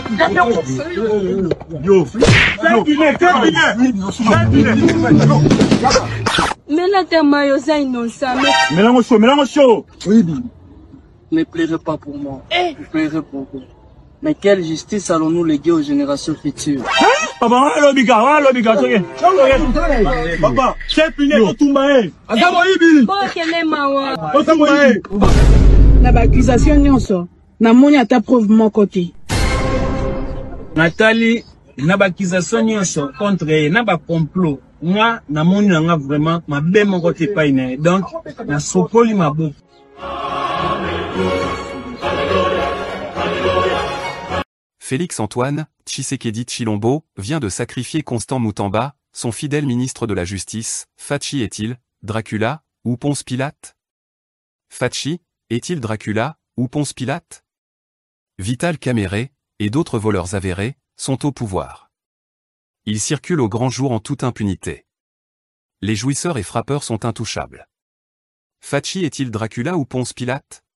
Mais là, t'es maillot, innocent. Mélange chaud. Oui. Ne pleurez pas pour moi. Ne pleurez pour vous. Mais quelle justice allons-nous léguer aux générations futures? Papa, c'est puni au Tumbaé. Na ba accusation nyonso na moni ata preuve moko te. Nathalie na ba accusation nyonso contre elle na ba complot. Moi na moni nga vraiment ma be moko te pa ina. Donc na sopoli mabo. Félix-Antoine Tshisekedi Tshilombo vient de sacrifier Constant Moutamba, son fidèle ministre de la Justice. Fachi est-il Dracula ou Ponce Pilate? Fachi est-il Dracula ou Ponce Pilate? Vital Kamerhe et d'autres voleurs avérés sont au pouvoir. Ils circulent au grand jour en toute impunité. Les jouisseurs et frappeurs sont intouchables. Fachi est-il Dracula ou Ponce Pilate?